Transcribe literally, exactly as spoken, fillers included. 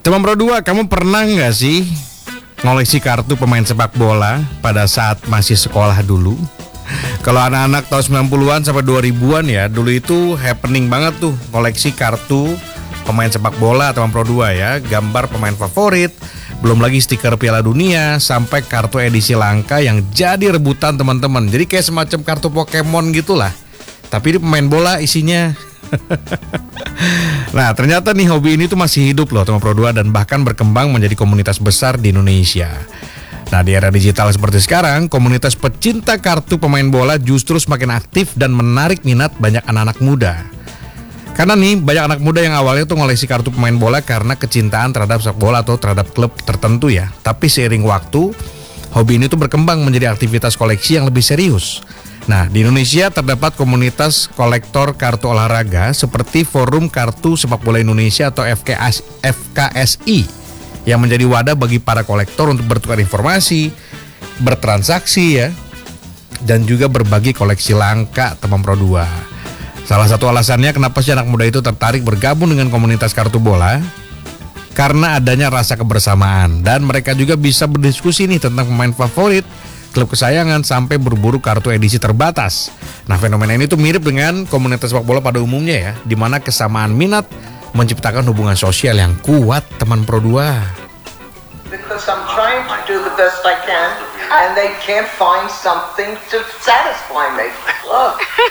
Teman Pro dua, kamu pernah nggak sih ngoleksi kartu pemain sepak bola pada saat masih sekolah dulu? Kalau anak-anak tahun sembilan puluhan sampai dua ribuan ya, dulu itu happening banget tuh koleksi kartu pemain sepak bola teman Pro dua ya, gambar pemain favorit, belum lagi stiker Piala Dunia, sampai kartu edisi langka yang jadi rebutan teman-teman. Jadi kayak semacam kartu Pokemon gitulah. Tapi ini pemain bola isinya. Nah, ternyata nih hobi ini tuh masih hidup loh teman Pro dua, dan bahkan berkembang menjadi komunitas besar di Indonesia. Nah, di era digital seperti sekarang, komunitas pecinta kartu pemain bola justru semakin aktif dan menarik minat banyak anak-anak muda. Karena nih, banyak anak muda yang awalnya tuh ngoleksi kartu pemain bola karena kecintaan terhadap sepak bola atau terhadap klub tertentu ya. Tapi seiring waktu, hobi ini tuh berkembang menjadi aktivitas koleksi yang lebih serius. Nah, di Indonesia terdapat komunitas kolektor kartu olahraga seperti Forum Kartu Sepak Bola Indonesia atau F K S I yang menjadi wadah bagi para kolektor untuk bertukar informasi, bertransaksi ya, dan juga berbagi koleksi langka teman Pro dua. Salah satu alasannya kenapa sih anak muda itu tertarik bergabung dengan komunitas kartu bola, karena adanya rasa kebersamaan, dan mereka juga bisa berdiskusi nih tentang pemain favorit, klub kesayangan, sampai berburu kartu edisi terbatas. Nah, fenomena ini tuh mirip dengan komunitas sepak bola pada umumnya ya, di mana kesamaan minat menciptakan hubungan sosial yang kuat teman Pro dua. Because I'm trying to do the best I can and they can't find something to satisfy me. Look,